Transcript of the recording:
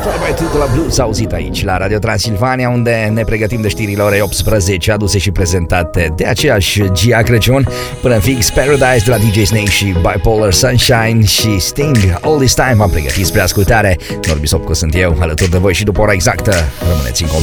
De la Blues auzit aici la Radio Transilvania, unde ne pregătim de știrile orei 18 aduse și prezentate de aceeași Gia Crăciun. Până în fix Paradise de la DJ Snake și Bipolar Sunshine și Sting All This Time v-am pregătit spre ascultare. Norbi Sopcu sunt eu, alături de voi și după ora exactă rămâneți în